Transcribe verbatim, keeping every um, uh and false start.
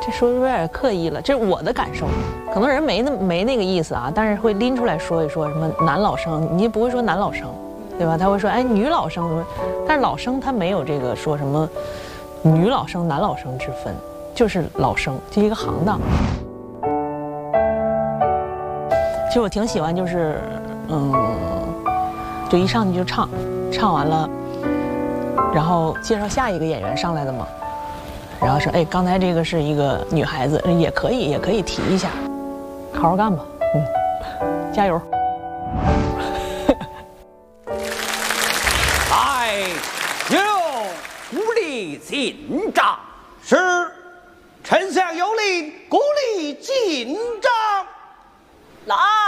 这说的有点刻意了，这是我的感受，可能人没那没那个意思啊，但是会拎出来说一说什么男老生，你不会说男老生，对吧？他会说哎女老生，但是老生他没有这个说什么女老生男老生之分，就是老生，就一个行当。其实我挺喜欢，就是嗯，就一上去就唱，唱完了，然后介绍下一个演员上来的嘛。然后说，哎，刚才这个是一个女孩子，也可以，也可以提一下，好好干吧，嗯，加油。 来，有鼓励进帐， 是，丞相有令，鼓励进帐。 来。